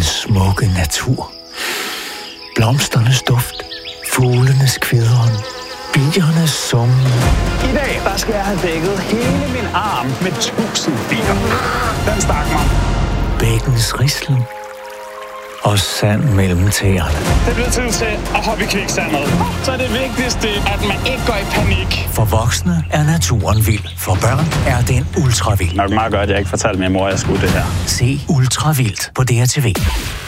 smukke natur. Blomsternes duft, fuglenes kvidren, biernes summen. I dag, der skal jeg have dækket hele min arm med 1000 bier. Den stak mig. Bækkens rislen og sand mellem tæerne. Det bliver tid til at hoppe i kviksandet. Så er det vigtigste, at man ikke går i panik. For voksne er naturen vild. For børn er den ultravild. Nok meget godt, at jeg ikke fortalte min mor, at jeg skulle det her. Se Ultravildt på DRTV.